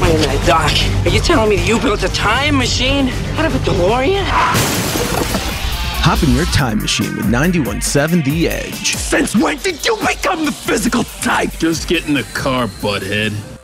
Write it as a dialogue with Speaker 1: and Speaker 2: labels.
Speaker 1: Wait a minute, Doc. Are you telling me that you built a time machine out of a DeLorean?
Speaker 2: Hop in your time machine with 91.7 The Edge.
Speaker 3: Since when did you become the physical type?
Speaker 4: Just get in the car, butthead.